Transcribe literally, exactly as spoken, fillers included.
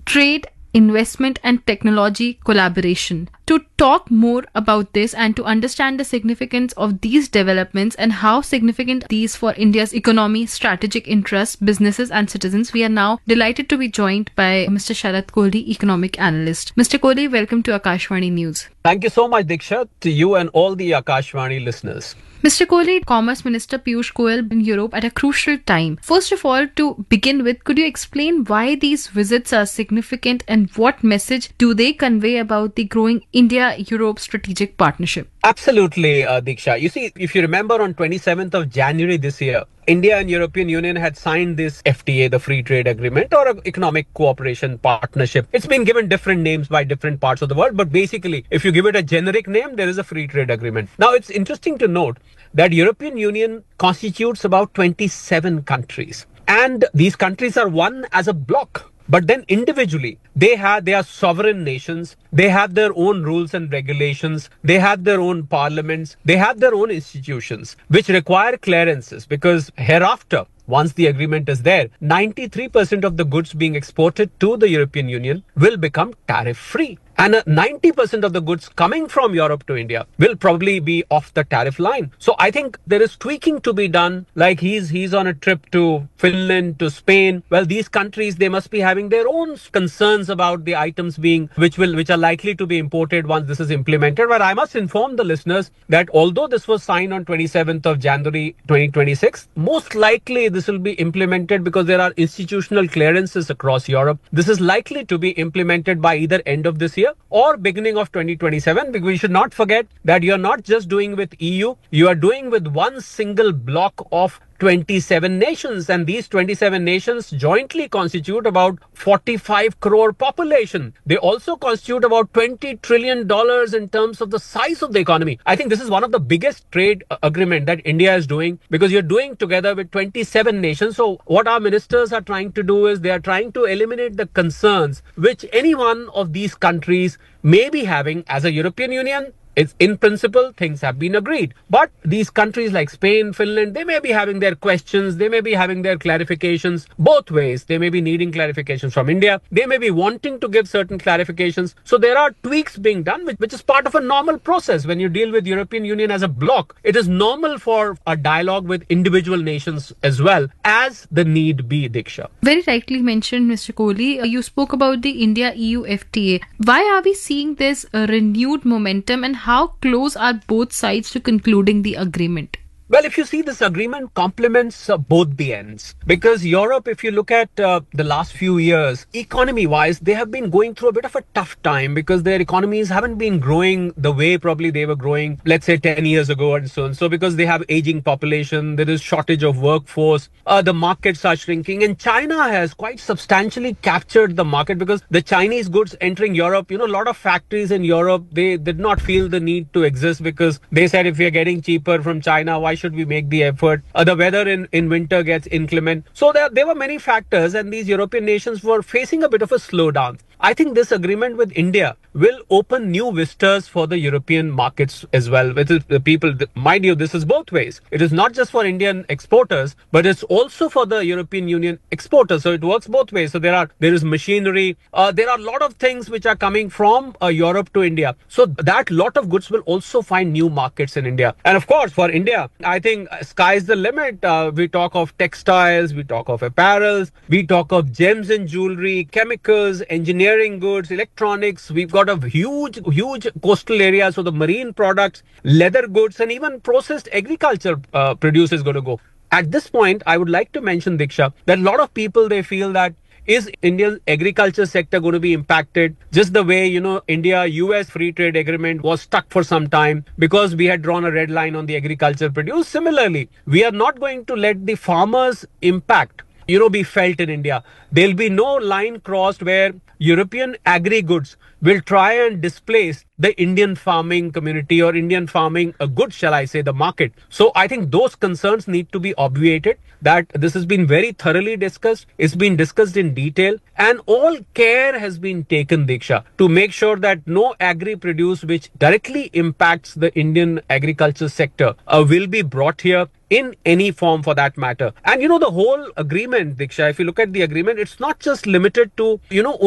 trade, investment and technology collaboration. To talk more about this and to understand the significance of these developments and how significant these for India's economy, strategic interests, businesses and citizens, we are now delighted to be joined by Mister Sharad Kohli, economic analyst. Mister Kohli, welcome to Akashvani News. Thank you so much, Diksha, to you and all the Akashvani listeners. Mister Kohli, Commerce Minister Piyush Goyal in Europe at a crucial time. First of all, to begin with, could you explain why these visits are significant and what message do they convey about the growing India-Europe strategic partnership? Absolutely, uh, Diksha. You see, if you remember on twenty-seventh of January this year, India and European Union had signed this F T A, the Free Trade Agreement, or an Economic Cooperation Partnership. It's been given different names by different parts of the world, but basically, if you give it a generic name, there is a Free Trade Agreement. Now, it's interesting to note that European Union constitutes about twenty-seven countries, and these countries are one as a bloc. But then individually, they have, they are sovereign nations. They have their own rules and regulations. They have their own parliaments. They have their own institutions, which require clearances because hereafter, once the agreement is there, ninety-three percent of the goods being exported to the European Union will become tariff-free. And ninety percent of the goods coming from Europe to India will probably be off the tariff line. So I think there is tweaking to be done. Like he's he's on a trip to Finland, to Spain. Well, these countries, they must be having their own concerns about the items being which will which are likely to be imported once this is implemented. But I must inform the listeners that although this was signed on twenty-seventh of January twenty twenty-six, most likely this will be implemented because there are institutional clearances across Europe. This is likely to be implemented by either end of this year or beginning of twenty twenty-seven, because we should not forget that you're not just doing with E U, you are doing with one single block of twenty-seven nations, and these twenty-seven nations jointly constitute about forty-five crore population. They also constitute about twenty trillion dollars in terms of the size of the economy. I think this is one of the biggest trade agreement that India is doing because you're doing together with twenty-seven nations. So what our ministers are trying to do is they are trying to eliminate the concerns which any one of these countries may be having as a European Union. It's in principle, things have been agreed. But these countries like Spain, Finland, they may be having their questions. They may be having their clarifications both ways. They may be needing clarifications from India. They may be wanting to give certain clarifications. So there are tweaks being done, which, which is part of a normal process. When you deal with European Union as a bloc, it is normal for a dialogue with individual nations as well as the need be, Diksha. Very rightly mentioned, Mister Kohli. You spoke about the India-E U F T A. Why are we seeing this uh, renewed momentum, and how close are both sides to concluding the agreement? Well, if you see, this agreement complements uh, both the ends, because Europe, if you look at uh, the last few years, economy-wise, they have been going through a bit of a tough time because their economies haven't been growing the way probably they were growing, let's say ten years ago and so on. So because they have aging population, there is shortage of workforce, uh, the markets are shrinking, and China has quite substantially captured the market because the Chinese goods entering Europe, you know, a lot of factories in Europe, they did not feel the need to exist because they said if we are getting cheaper from China, why should we make the effort? Uh, the weather in, in winter gets inclement. So there, there were many factors, and these European nations were facing a bit of a slowdown. I think this agreement with India will open new vistas for the European markets as well. With the people, mind you, this is both ways. It is not just for Indian exporters, but it's also for the European Union exporters. So it works both ways. So there are there is machinery. Uh, there are a lot of things which are coming from uh, Europe to India. So that lot of goods will also find new markets in India. And of course, for India, I think sky's the limit. Uh, we talk of textiles, we talk of apparels, we talk of gems and jewelry, chemicals, engineering goods, electronics. We've got a huge, huge coastal area. So the marine products, leather goods, and even processed agriculture uh, produce is going to go. At this point, I would like to mention, Diksha, that a lot of people, they feel that is Indian agriculture sector going to be impacted just the way, you know, India-U S free trade agreement was stuck for some time because we had drawn a red line on the agriculture produce. Similarly, we are not going to let the farmers' impact, you know, be felt in India. There'll be no line crossed where European agri-goods will try and displace the Indian farming community or Indian farming uh, goods, shall I say, the market. So I think those concerns need to be obviated, that this has been very thoroughly discussed. It's been discussed in detail, and all care has been taken, Diksha, to make sure that no agri-produce which directly impacts the Indian agriculture sector uh, will be brought here in any form for that matter. And you know, the whole agreement, Diksha, if you look at the agreement, it's not just limited to, you know,